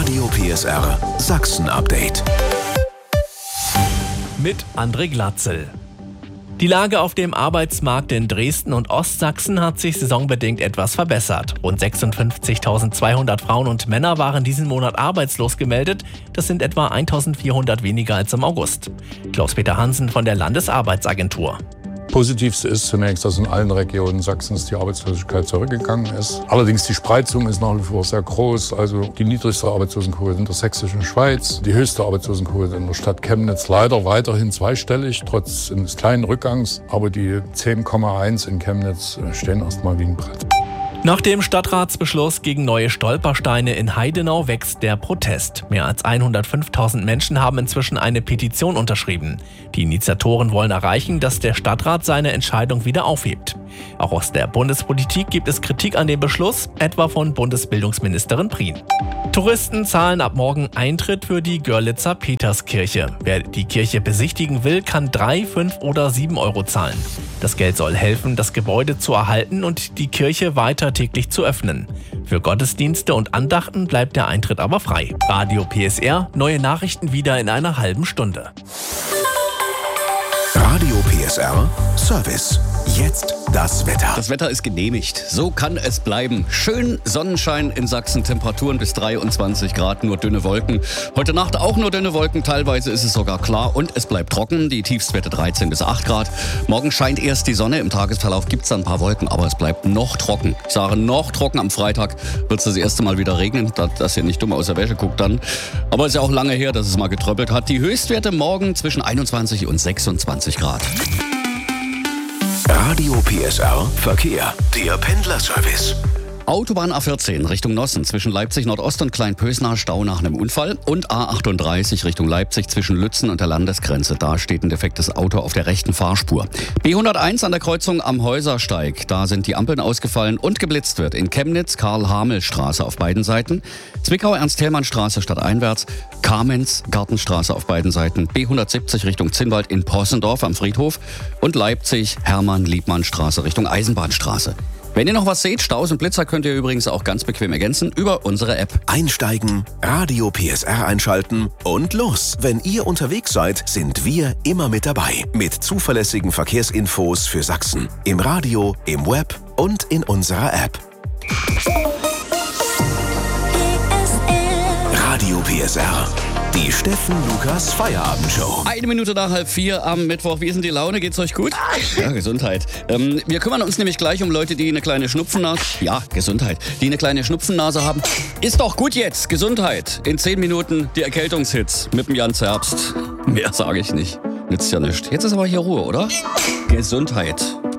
Radio PSR Sachsen Update. Mit André Glatzel. Die Lage auf dem Arbeitsmarkt in Dresden und Ostsachsen hat sich saisonbedingt etwas verbessert. Rund 56.200 Frauen und Männer waren diesen Monat arbeitslos gemeldet. Das sind etwa 1.400 weniger als im August. Klaus-Peter Hansen von der Landesarbeitsagentur. Positivste ist zunächst, dass in allen Regionen Sachsens die Arbeitslosigkeit zurückgegangen ist. Allerdings die Spreizung ist nach wie vor sehr groß. Also die niedrigste Arbeitslosenquote in der sächsischen Schweiz, die höchste Arbeitslosenquote in der Stadt Chemnitz leider weiterhin zweistellig, trotz eines kleinen Rückgangs. Aber die 10,1 in Chemnitz stehen erstmal wie ein Brett. Nach dem Stadtratsbeschluss gegen neue Stolpersteine in Heidenau wächst der Protest. Mehr als 105.000 Menschen haben inzwischen eine Petition unterschrieben. Die Initiatoren wollen erreichen, dass der Stadtrat seine Entscheidung wieder aufhebt. Auch aus der Bundespolitik gibt es Kritik an dem Beschluss, etwa von Bundesbildungsministerin Prien. Touristen zahlen ab morgen Eintritt für die Görlitzer Peterskirche. Wer die Kirche besichtigen will, kann 3, 5 oder 7 Euro zahlen. Das Geld soll helfen, das Gebäude zu erhalten und die Kirche weiter täglich zu öffnen. Für Gottesdienste und Andachten bleibt der Eintritt aber frei. Radio PSR, neue Nachrichten wieder in einer halben Stunde. Radio PSR Service. Jetzt das Wetter. Das Wetter ist genehmigt. So kann es bleiben. Schön Sonnenschein in Sachsen, Temperaturen bis 23 Grad, nur dünne Wolken. Heute Nacht auch nur dünne Wolken, teilweise ist es sogar klar und es bleibt trocken. Die Tiefstwerte 13 bis 8 Grad. Morgen scheint erst die Sonne, im Tagesverlauf gibt es dann ein paar Wolken, aber es bleibt noch trocken. Ich sage noch trocken, am Freitag wird es das erste Mal wieder regnen, dass ihr nicht dumm aus der Wäsche guckt dann. Aber es ist ja auch lange her, dass es mal getröppelt hat. Die Höchstwerte morgen zwischen 21 und 26 Grad. Radio PSR Verkehr, der Pendlerservice. Autobahn A14 Richtung Nossen zwischen Leipzig Nordost und Kleinpösnar Stau nach einem Unfall und A38 Richtung Leipzig zwischen Lützen und der Landesgrenze. Da steht ein defektes Auto auf der rechten Fahrspur. B101 an der Kreuzung am Häusersteig. Da sind die Ampeln ausgefallen und geblitzt wird. In Chemnitz Karl-Hamel-Straße auf beiden Seiten. Zwickau Ernst-Thälmann-Straße stadteinwärts. Kamenz Gartenstraße auf beiden Seiten. B170 Richtung Zinnwald in Possendorf am Friedhof. Und Leipzig Hermann-Liebmann-Straße Richtung Eisenbahnstraße. Wenn ihr noch was seht, Staus und Blitzer, könnt ihr übrigens auch ganz bequem ergänzen über unsere App. Einsteigen, Radio PSR einschalten und los. Wenn ihr unterwegs seid, sind wir immer mit dabei. Mit zuverlässigen Verkehrsinfos für Sachsen. Im Radio, im Web und in unserer App. Radio PSR. Die Steffen Lukas Feierabendshow. 1 Minute nach 3:30 am Mittwoch. Wie ist denn die Laune? Geht's euch gut? Ja, Gesundheit. Wir kümmern uns nämlich gleich um Leute, die eine kleine Schnupfennase... Ja, Gesundheit. Die eine kleine Schnupfennase haben. Ist doch gut jetzt. Gesundheit. In 10 Minuten die Erkältungshits mit dem Jan Zerbst. Mehr sage ich nicht. Nützt ja nichts. Jetzt ist aber hier Ruhe, oder? Gesundheit.